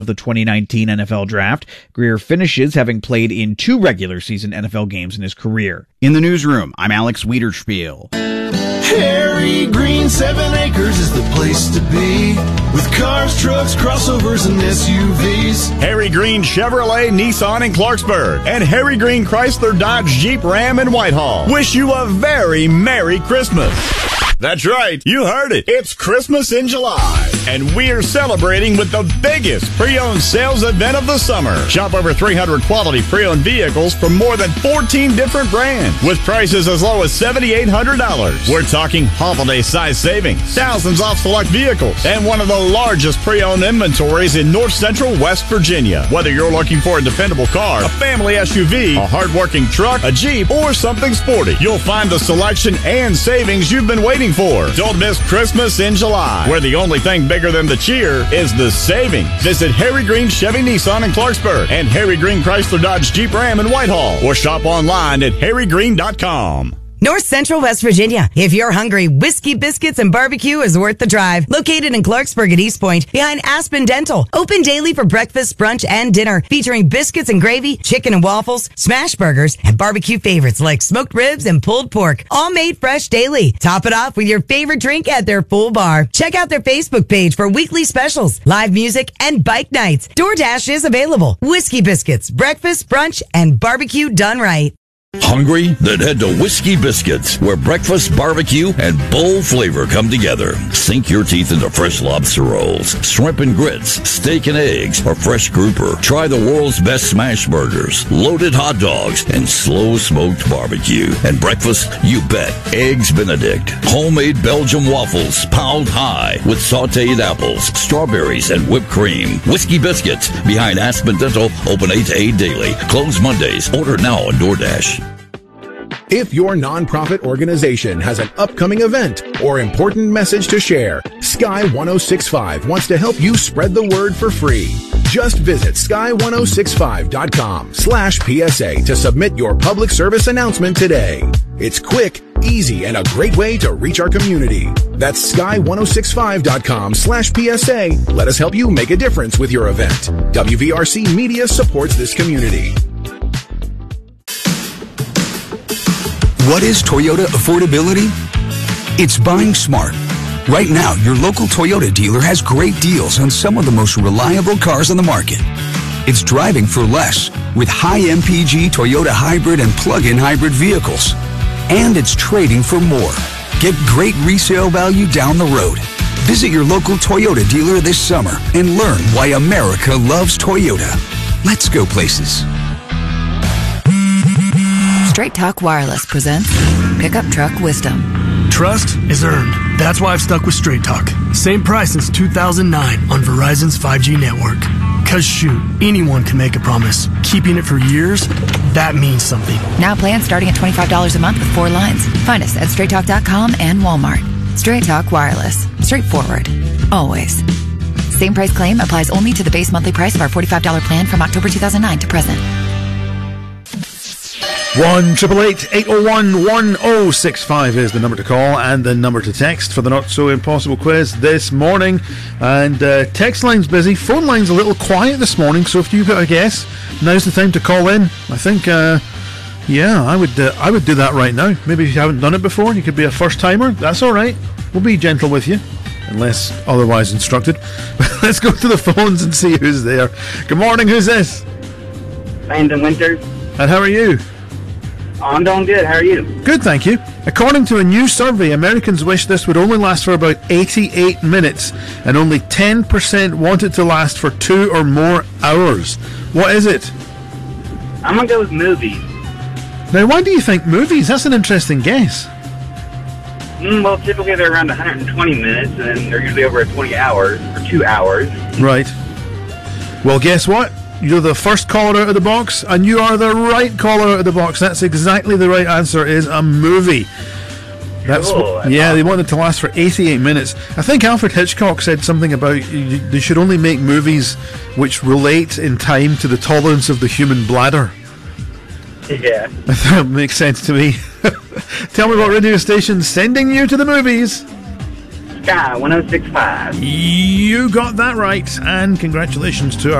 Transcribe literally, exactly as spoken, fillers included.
of the twenty nineteen N F L Draft. Greer finishes having played in two regular season N F L games in his career. In the newsroom, I'm Alex Wiederspiel. Harry Green, seven acres is the place to be, with cars, trucks, crossovers, and S U Vs. Harry Green Chevrolet, Nissan in Clarksburg, and Harry Green Chrysler, Dodge, Jeep, Ram in Whitehall wish you a very Merry Christmas. That's right, you heard it. It's Christmas in July, and we are celebrating with the biggest pre-owned sales event of the summer. Shop over three hundred quality pre-owned vehicles from more than fourteen different brands, with prices as low as seven thousand eight hundred dollars. We're talking holiday-size savings, thousands off select vehicles, and one of the largest pre-owned inventories in North Central West Virginia. Whether you're looking for a dependable car, a family S U V, a hard-working truck, a Jeep, or something sporty, you'll find the selection and savings you've been waiting for. Don't miss Christmas in July, where the only thing bigger than the cheer is the savings. Visit Harry Green Chevy Nissan in Clarksburg and Harry Green Chrysler Dodge Jeep Ram in Whitehall, or shop online at harry green dot com. North Central West Virginia. If you're hungry, Whiskey Biscuits and Barbecue is worth the drive. Located in Clarksburg at East Point, behind Aspen Dental. Open daily for breakfast, brunch, and dinner. Featuring biscuits and gravy, chicken and waffles, smash burgers, and barbecue favorites like smoked ribs and pulled pork. All made fresh daily. Top it off with your favorite drink at their full bar. Check out their Facebook page for weekly specials, live music, and bike nights. DoorDash is available. Whiskey Biscuits, breakfast, brunch, and barbecue done right. Hungry? Then head to Whiskey Biscuits, where breakfast, barbecue, and bold flavor come together. Sink your teeth into fresh lobster rolls, shrimp and grits, steak and eggs, or fresh grouper. Try the world's best smash burgers, loaded hot dogs, and slow-smoked barbecue. And breakfast? You bet. Eggs Benedict. Homemade Belgian waffles, piled high, with sauteed apples, strawberries, and whipped cream. Whiskey Biscuits, behind Aspen Dental, open eight to eight daily. Close Mondays. Order now on DoorDash. If your nonprofit organization has an upcoming event or important message to share, Sky ten sixty-five wants to help you spread the word for free. Just visit sky ten sixty-five dot com slash P S A to submit your public service announcement today. It's quick, easy, and a great way to reach our community. That's sky ten sixty-five dot com slash P S A. Let us help you make a difference with your event. W V R C Media supports this community. What is Toyota affordability? It's buying smart. Right now, your local Toyota dealer has great deals on some of the most reliable cars on the market. It's driving for less with high M P G Toyota hybrid and plug-in hybrid vehicles. And it's trading for more. Get great resale value down the road. Visit your local Toyota dealer this summer and learn why America loves Toyota. Let's go places. Straight Talk Wireless presents Pickup Truck Wisdom. Trust is earned. That's why I've stuck with Straight Talk. Same price since two thousand nine on Verizon's five G network. Cause shoot, anyone can make a promise. Keeping it for years, that means something. Now plans starting at twenty-five dollars a month with four lines. Find us at straight talk dot com and Walmart. Straight Talk Wireless. Straightforward. Always. Same price claim applies only to the base monthly price of our forty-five dollars plan from October two thousand nine to present. one triple eight eight oh one one oh six five is the number to call and the number to text for the Not So Impossible quiz this morning. And uh, text line's busy, phone line's a little quiet this morning, so if you've got a guess, now's the time to call in. I think, uh, yeah, I would uh, I would do that right now. Maybe if you haven't done it before, you could be a first timer. That's alright. We'll be gentle with you, unless otherwise instructed. Let's go to the phones and see who's there. Good morning, who's this? Brandon Winters. And how are you? I'm doing good. How are you? Good, thank you. According to a new survey, Americans wish this would only last for about eighty-eight minutes, and only ten percent want it to last for two or more hours. What is it? I'm going to go with movies. Now, why do you think movies? That's an interesting guess. Mm, well, typically they're around one hundred twenty minutes, and they're usually over twenty hours, or two hours. Right. Well, guess what? You're the first caller out of the box, and you are the right caller out of the box. That's exactly the right answer, is a movie. That's cool. what, yeah, they wanted to last for eighty-eight minutes. I think Alfred Hitchcock said something about you, they should only make movies which relate in time to the tolerance of the human bladder. Yeah. That makes sense to me. Tell me what radio station's sending you to the movies. Sky one oh six point five. You got that right, and congratulations to our